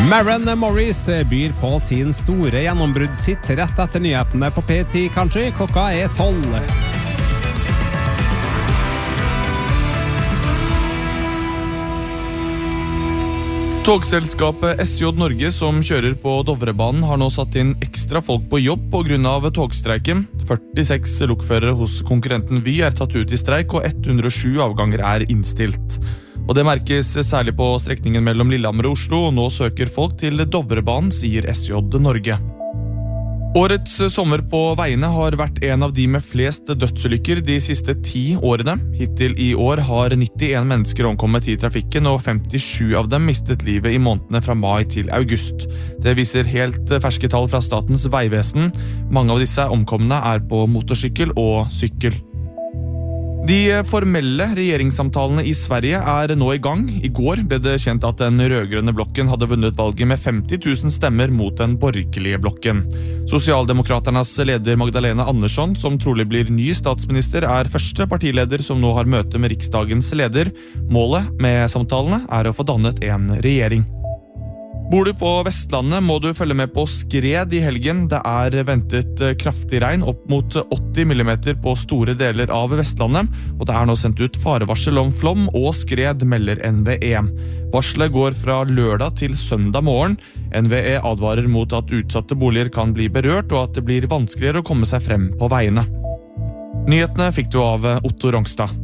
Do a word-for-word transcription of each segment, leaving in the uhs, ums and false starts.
Maren Morris byr på sin store gjennombruddshit rett etter nyhetene på P ti Country. Klokka er tolv. Togselskapet S J Norge som kjører på Dovrebanen har nå satt inn ekstra folk på jobb på grunn av togstreiken. førtiseks lokførere hos konkurrenten Vy er tatt ut i streik, og ett hundre og sju avganger er innstilt. Og det merkes særlig på strekningen mellom Lillehammer og Oslo, og nå søker folk til Dovrebanen, sier S J Norge. Årets sommer på veiene har vært en av de med flest dødsulykker de siste ti årene. Hittil i år har nittien mennesker omkommet i trafikken, og femtisju av dem mistet livet i månedene fra mai til august. Det viser helt ferske tall fra Statens vegvesen. Mange av disse omkomne er på motorsykkel og sykkel. De formelle regjeringssamtalene i Sverige er nå i gang. I går ble det kjent at den rødgrønne blokken hadde vunnet valget med femti tusen stemmer mot den borgerlige blokken. Sosialdemokraternas leder Magdalena Andersson, som trolig blir ny statsminister, er første partileder som nå har møte med riksdagens leder. Målet med samtalene er å få dannet en regjering. Bor du på Vestlandet, må du følge med på skred i helgen. Det er ventet kraftig regn, opp mot åtti millimeter på store deler av Vestlandet, og det er nå sendt ut farevarsel om flom og skred, melder N V E. Varselet går fra lørdag til søndag morgen. N V E advarer mot at utsatte boliger kan bli berørt, og at det blir vanskeligere å komme seg frem på veiene. Nyhetene fikk du av Otto Rongstad.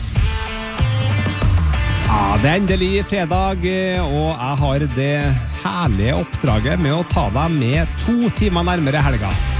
Ja, det er endelig fredag, og jeg har det herlige oppdraget med å ta deg med to timer nærmere helga.